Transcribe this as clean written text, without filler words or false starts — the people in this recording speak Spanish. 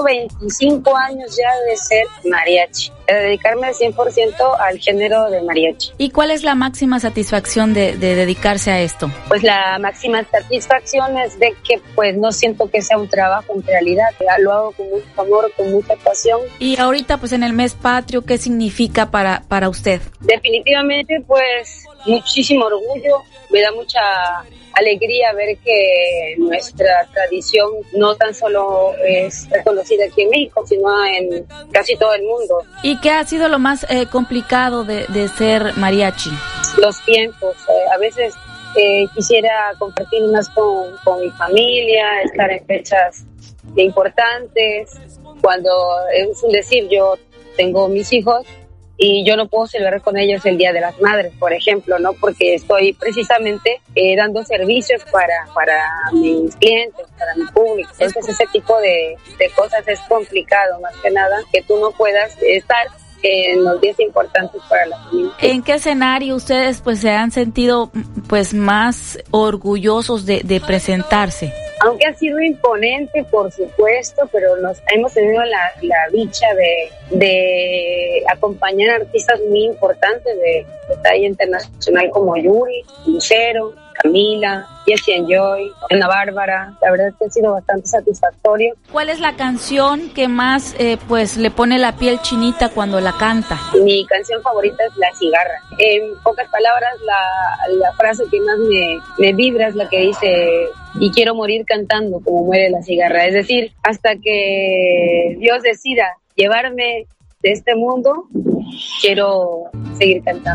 tengo 25 años ya de ser mariachi, de dedicarme al 100% al género de mariachi. ¿Y cuál es la máxima satisfacción de dedicarse a esto? Pues la máxima satisfacción es de que pues no siento que sea un trabajo en realidad, lo hago con mucho amor, con mucha pasión. Y ahorita pues en el mes patrio, ¿qué significa para usted? Definitivamente pues muchísimo orgullo, me da mucha alegría ver que nuestra tradición no tan solo es reconocida aquí en México, sino en casi todo el mundo. ¿Y qué ha sido lo más complicado de ser mariachi? Los tiempos, a veces quisiera compartir más con mi familia, estar en fechas importantes, cuando es un decir, yo tengo mis hijos y yo no puedo celebrar con ellos el Día de las Madres, por ejemplo, ¿no? Porque estoy precisamente dando servicios para mis clientes, para mi público. Entonces ese tipo de cosas es complicado, más que nada, que tú no puedas estar en los días importantes para la familia. ¿En qué escenario ustedes pues se han sentido pues más orgullosos de presentarse? Aunque ha sido imponente, por supuesto, pero hemos tenido la dicha de acompañar artistas muy importantes de talla internacional como Yuri, Lucero, Camila, Jesse and Joy, Ana Bárbara. La verdad es que ha sido bastante satisfactorio. ¿Cuál es la canción que más pues le pone la piel chinita cuando la canta? Mi canción favorita es La Cigarra. En pocas palabras, la frase que más me vibra es la que dice: y quiero morir cantando como muere la cigarra. Es decir, hasta que Dios decida llevarme de este mundo, quiero seguir cantando.